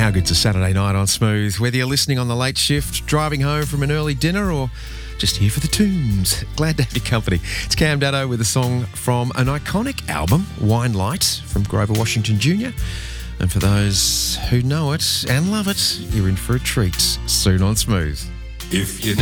How good's a Saturday night on Smooth? Whether you're listening on the late shift, driving home from an early dinner, or just here for the tunes, glad to have your company. It's Cam Daddo with a song from an iconic album, Wine Light, from Grover Washington Jr. And for those who know it and love it, you're in for a treat soon on Smooth. If you